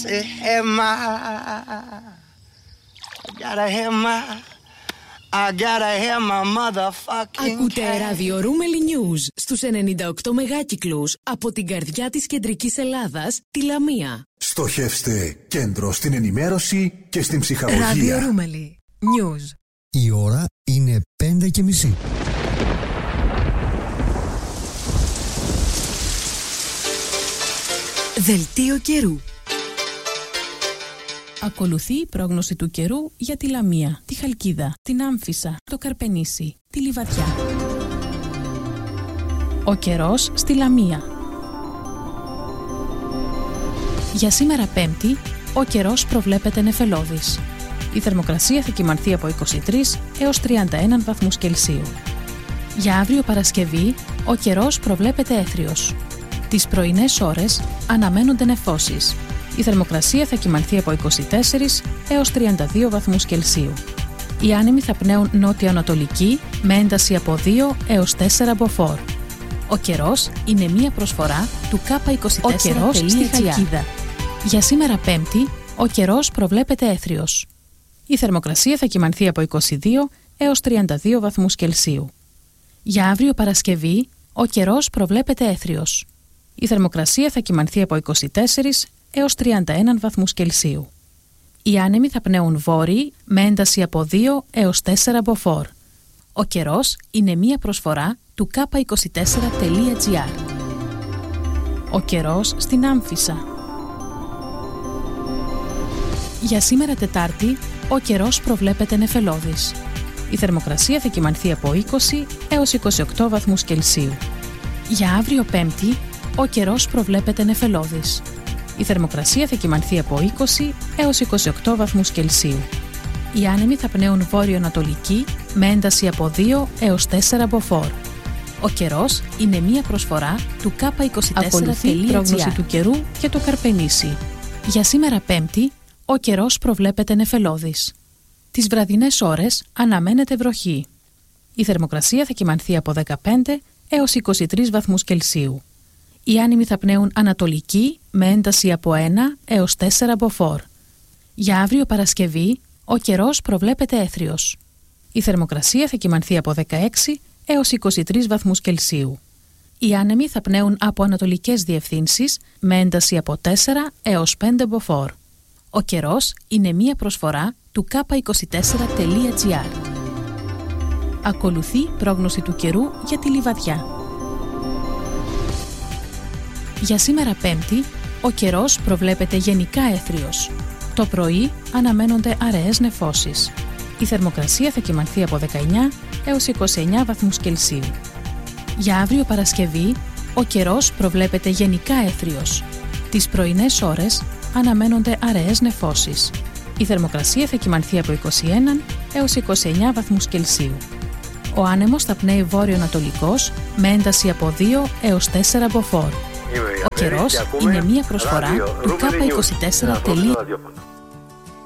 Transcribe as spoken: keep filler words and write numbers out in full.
say, hey ma, I gotta hear my, I gotta hear my motherfucking. Ακούτε ράδιο Ρούμελι News στους ενενήντα οκτώ μεγάκυκλους από την καρδιά της κεντρικής Ελλάδας, τη Λαμία. Στοχεύστε κέντρο στην ενημέρωση και στην ψυχαγωγία. Ράδιο Ρούμελι News. Η ώρα είναι πέντε και μισή. Δελτίο καιρού. Ακολουθεί η πρόγνωση του καιρού για τη Λαμία, τη Χαλκίδα, την Άμφισσα, το Καρπενήσι, τη Λιβαδιά. Ο καιρός στη Λαμία. Για σήμερα Πέμπτη, ο καιρός προβλέπεται νεφελώδης. Η θερμοκρασία θα κυμανθεί από είκοσι τρεις έως τριάντα ένα βαθμούς Κελσίου. Για αύριο Παρασκευή, ο καιρός προβλέπεται έθριος. Τις πρωινές ώρες αναμένονται νεφώσεις. Η θερμοκρασία θα κυμανθεί από είκοσι τέσσερις έως τριάντα δύο βαθμούς Κελσίου. Οι άνεμοι θα πνέουν νότια-ανατολική με ένταση από δύο έως τέσσερα μποφόρ. Ο καιρός είναι μία προσφορά του κάπα είκοσι τέσσερα τελεία τζι άρ. Ο καιρός στη Χαλκίδα. Για σήμερα Πέμπτη, ο καιρός προβλέπεται έθριος. Η θερμοκρασία θα κυμανθεί από είκοσι δύο έως τριάντα δύο βαθμούς Κελσίου. Για αύριο Παρασκευή, ο καιρός προβλέπεται έθριος. Η θερμοκρασία θα κυμανθεί από είκοσι τέσσερις έως τριάντα ένα βαθμούς Κελσίου. Οι άνεμοι θα πνέουν βόρειοι με ένταση από δύο έως τέσσερα μποφόρ. Ο καιρός είναι μία προσφορά του κάπα είκοσι τέσσερα τελεία τζι άρ. Ο καιρός στην Άμφισσα. Για σήμερα Τετάρτη, ο καιρός προβλέπεται νεφελώδης. Η θερμοκρασία θα κυμανθεί από είκοσι έως είκοσι οκτώ βαθμούς Κελσίου. Για αύριο Πέμπτη, ο καιρός προβλέπεται νεφελώδης. Η θερμοκρασία θα κυμανθεί από είκοσι έως είκοσι οκτώ βαθμούς Κελσίου. Οι άνεμοι θα πνέουν βόρειο-ανατολική με ένταση από δύο έως τέσσερα μποφόρ. Ο καιρός είναι μία προσφορά του κάπα είκοσι τέσσερα τελεία τζι άρ. Ακολουθεί η πρόγνωση του καιρού και το Καρπενήσι. Για σήμερα Πέμπτη, ο καιρός προβλέπεται νεφελώδης. Τις βραδινές ώρες αναμένεται βροχή. Η θερμοκρασία θα κυμανθεί από δεκαπέντε έως είκοσι τρεις βαθμούς Κελσίου. Οι άνεμοι θα πνέουν ανατολική με ένταση από ένα έως τέσσερα μποφόρ. Για αύριο Παρασκευή, ο καιρός προβλέπεται έθριος. Η θερμοκρασία θα κυμανθεί από δεκαέξι έως είκοσι τρεις βαθμούς Κελσίου. Οι άνεμοι θα πνέουν από ανατολικές διευθύνσεις με ένταση από τέσσερα έως πέντε μποφόρ. Ο καιρός είναι μία προσφορά του κάπα είκοσι τέσσερα τελεία τζι άρ. Ακολουθεί πρόγνωση του καιρού για τη Λιβαδιά. Για σήμερα Πέμπτη, ο καιρός προβλέπεται γενικά έθριος. Το πρωί αναμένονται αραιές νεφώσεις. Η θερμοκρασία θα κυμανθεί από δεκαεννιά έως είκοσι εννιά βαθμούς Κελσίου. Για αύριο Παρασκευή, ο καιρός προβλέπεται γενικά έθριος. Τις πρωινές ώρες αναμένονται αραιές νεφώσεις. Η θερμοκρασία θα κυμανθεί από είκοσι ένα έως είκοσι εννιά βαθμούς Κελσίου. Ο άνεμος θα πνέει βόρειο-ανατολικός με ένταση από δύο έως τέσσερα μποφόρ. Ο καιρός είναι μία προσφορά του κάπα είκοσι τέσσερα τελεία τζι άρ.